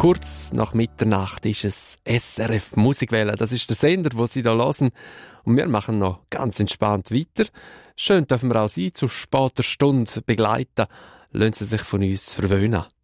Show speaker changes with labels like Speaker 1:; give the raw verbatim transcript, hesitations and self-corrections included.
Speaker 1: Kurz nach Mitternacht ist es S R F Musikwelle. Das ist der Sender, wo Sie da hören. Und wir machen noch ganz entspannt weiter. Schön dürfen wir auch Sie zu später Stunde begleiten. Lassen Sie sich von uns verwöhnen.